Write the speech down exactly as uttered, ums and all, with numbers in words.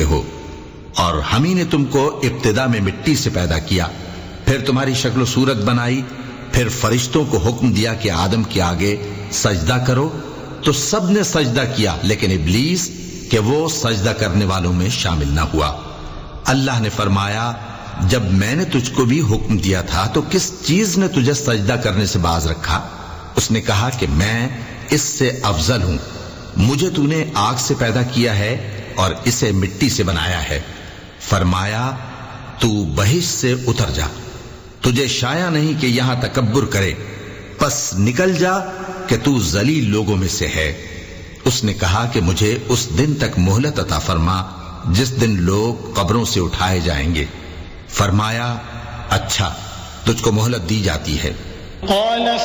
हो। और हम ही ने तुमको इब्तिदा में मिट्टी से पैदा किया, फिर तुम्हारी शक्ल सूरत बनाई, फिर फरिश्तों को हुक्म दिया कि आदम के आगे सजदा करो, तो सब ने सजदा किया, लेकिन इब्लीस कि वो सजदा करने वालों में शामिल ना हुआ। अल्लाह ने फरमाया, जब मैंने तुझको भी हुक्म दिया था तो किस चीज ने तुझे सजदा करने से बाज रखा? उसने कहा कि मैं इससे अफजल हूं, मुझे तूने आग से पैदा किया है और इसे मिट्टी से बनाया है। फरमाया, तू बहिश्त से उतर जा, तुझे शाया नहीं कि यहां तकब्बुर करे, बस निकल जा कि तू जलील लोगों में से है। उसने कहा कि मुझे उस दिन तक मोहलत अता फरमा जिस दिन लोग कब्रों से उठाए जाएंगे। फरमाया, अच्छा, तुझको मोहलत दी जाती है।